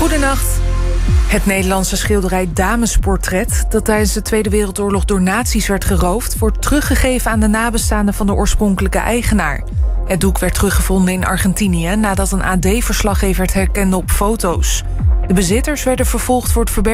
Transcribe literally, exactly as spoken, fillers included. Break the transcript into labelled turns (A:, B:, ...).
A: Goedenacht. Het Nederlandse schilderij Damesportret, dat tijdens de Tweede Wereldoorlog door nazi's werd geroofd, wordt teruggegeven aan de nabestaanden van de oorspronkelijke eigenaar. Het doek werd teruggevonden in Argentinië nadat een A D-verslaggever het herkende op foto's. De bezitters werden vervolgd voor het verbergen